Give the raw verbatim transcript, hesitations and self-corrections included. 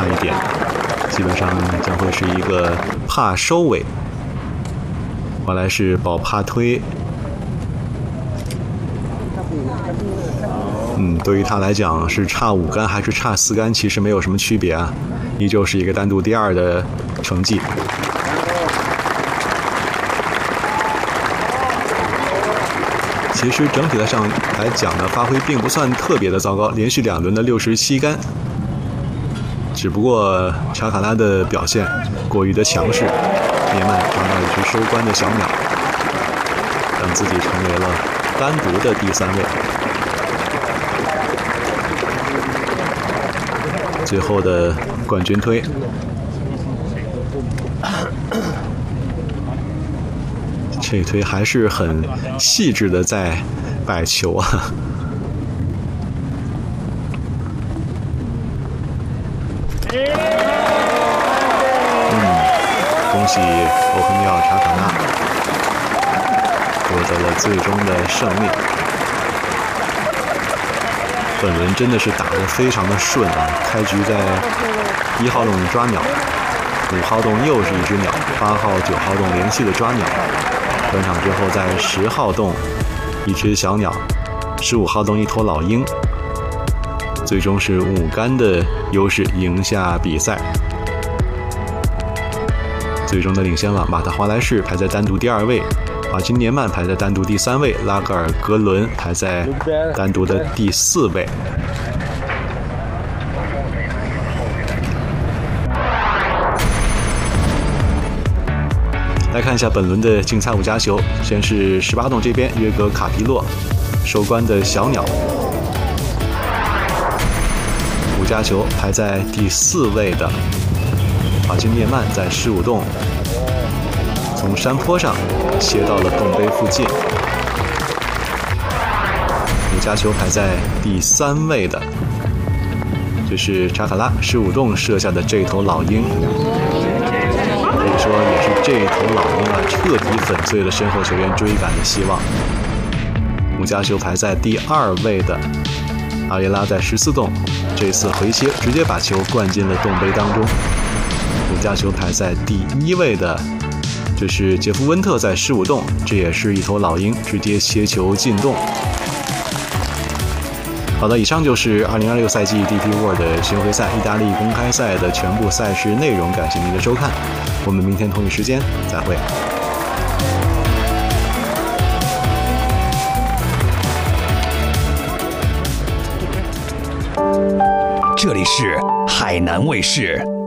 差一点，基本上将会是一个帕收尾。华莱士保帕推，嗯，对于他来讲是差五杆还是差四杆，其实没有什么区别啊，依旧是一个单独第二的成绩。其实整体上来讲呢，发挥并不算特别的糟糕，连续两轮的六十七杆。只不过查卡拉的表现过于的强势，涅曼抓到一只收官的小鸟，让自己成为了单独的第三位。最后的冠军推。这一推还是很细致的在摆球啊。嗯，恭喜欧亨利奥查卡纳获得了最终的胜利。本轮真的是打得非常的顺啊！开局在一号洞抓鸟，五号洞又是一只鸟，八号、九号洞连续的抓鸟。转场之后，在十号洞一只小鸟，十五号洞一头老鹰，最终是五杆的优势赢下比赛。最终的领先了马特华莱士排在单独第二位，马金涅曼排在单独第三位，拉格尔格伦排在单独的第四位。来看一下本轮的竞猜五家球，先是十八洞这边约格卡皮洛收官的小鸟，五家球排在第四位的马金涅曼在十五洞从山坡上切到了洞碑附近，五家球排在第三位的这是查卡拉十五洞射下的这头老鹰，可以说也是这头老鹰啊彻底粉碎了身后球员追赶的希望。五家球排在第二位的阿耶拉在十四洞，这次回切直接把球灌进了洞碑当中。五家球排在第一位的这是杰夫温特在十五洞，这也是一头老鹰直接切球进洞。好的，以上就是二零二六赛季 D P World 巡回赛意大利公开赛的全部赛事内容，感谢您的收看，我们明天同一时间再会。 这里是海南卫视。